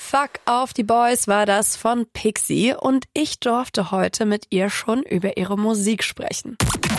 Fuck Off die Boys war das von Pixie und ich durfte heute mit ihr schon über ihre Musik sprechen.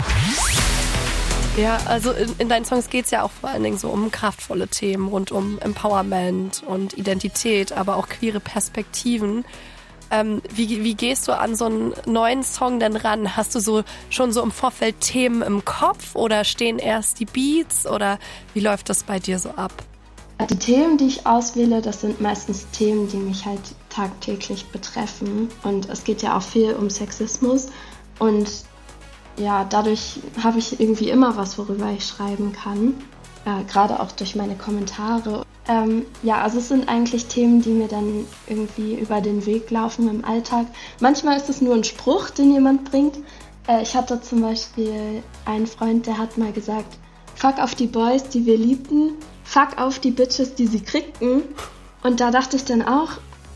Ja, also in deinen Songs geht's ja auch vor allen Dingen so um kraftvolle Themen rund um Empowerment und Identität, aber auch queere Perspektiven. Wie gehst du an so einen neuen Song denn ran? Hast du schon so im Vorfeld Themen im Kopf oder stehen erst die Beats oder wie läuft das bei dir so ab? Die Themen, die ich auswähle, das sind meistens Themen, die mich halt tagtäglich betreffen. Und es geht ja auch viel um Sexismus. Und ja, dadurch habe ich irgendwie immer was, worüber ich schreiben kann. Gerade auch durch meine Kommentare. Also es sind eigentlich Themen, die mir dann irgendwie über den Weg laufen im Alltag. Manchmal ist es nur ein Spruch, den jemand bringt. Ich hatte zum Beispiel einen Freund, der hat mal gesagt, fuck auf die Boys, die wir liebten. Fuck auf die Bitches, die sie kriegten. Und da dachte ich dann auch,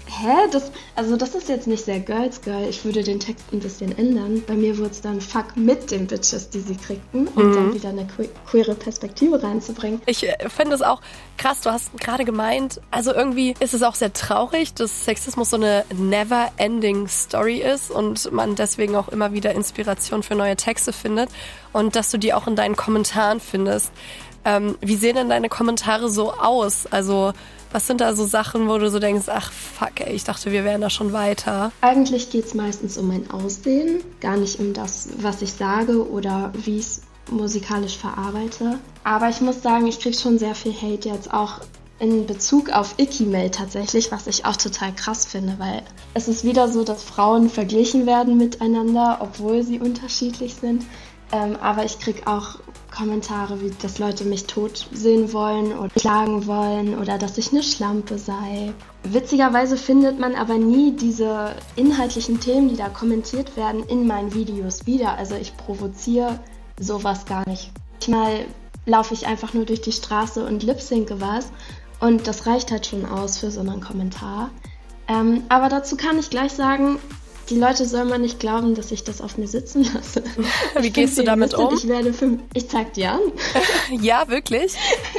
das ist jetzt nicht sehr Girls Girl. Ich würde den Text ein bisschen ändern. Bei mir wurde es dann Fuck mit den Bitches, die sie kriegten, um dann wieder eine queere Perspektive reinzubringen. Ich finde es auch krass, du hast gerade gemeint, also irgendwie ist es auch sehr traurig, dass Sexismus so eine never-ending Story ist und man deswegen auch immer wieder Inspiration für neue Texte findet und dass du die auch in deinen Kommentaren findest. Wie sehen denn deine Kommentare so aus? Also was sind da so Sachen, wo du so denkst, ach fuck ey, ich dachte, wir wären da schon weiter? Eigentlich geht es meistens um mein Aussehen, gar nicht um das, was ich sage oder wie ich es musikalisch verarbeite. Aber ich muss sagen, ich kriege schon sehr viel Hate jetzt auch in Bezug auf Icky-Mail tatsächlich, was ich auch total krass finde, weil es ist wieder so, dass Frauen verglichen werden miteinander, obwohl sie unterschiedlich sind. Aber ich kriege auch Kommentare, wie dass Leute mich tot sehen wollen oder klagen wollen oder dass ich eine Schlampe sei. Witzigerweise findet man aber nie diese inhaltlichen Themen, die da kommentiert werden, in meinen Videos wieder. Also ich provoziere sowas gar nicht. Manchmal laufe ich einfach nur durch die Straße und lip-synke was und das reicht halt schon aus für so einen Kommentar. Aber dazu kann ich gleich sagen, die Leute sollen mal nicht glauben, dass ich das auf mir sitzen lasse. Wie gehst du damit um? Ich zeig dir an. Ja, wirklich?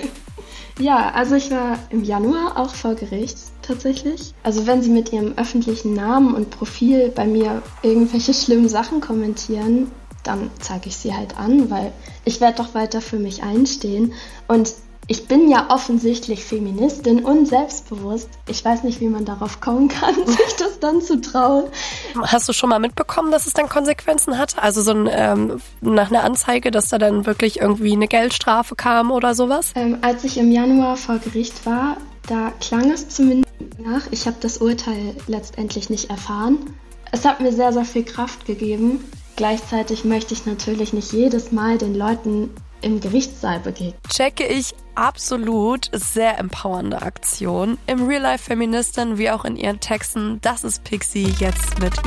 Ja, also ich war im Januar auch vor Gericht tatsächlich. Also wenn sie mit ihrem öffentlichen Namen und Profil bei mir irgendwelche schlimmen Sachen kommentieren, dann zeige ich sie halt an, weil ich werde doch weiter für mich einstehen. Und ich bin ja offensichtlich Feministin und selbstbewusst. Ich weiß nicht, wie man darauf kommen kann, sich das dann zu trauen. Hast du schon mal mitbekommen, dass es dann Konsequenzen hat? Also so nach einer Anzeige, dass da dann wirklich irgendwie eine Geldstrafe kam oder sowas? Als ich im Januar vor Gericht war, da klang es zumindest nach. Ich habe das Urteil letztendlich nicht erfahren. Es hat mir sehr, sehr viel Kraft gegeben. Gleichzeitig möchte ich natürlich nicht jedes Mal den Leuten im Gerichtssaal begegnen. Checke ich absolut, sehr empowernde Aktion. Im Real-Life-Feministin wie auch in ihren Texten, das ist Pixie jetzt mit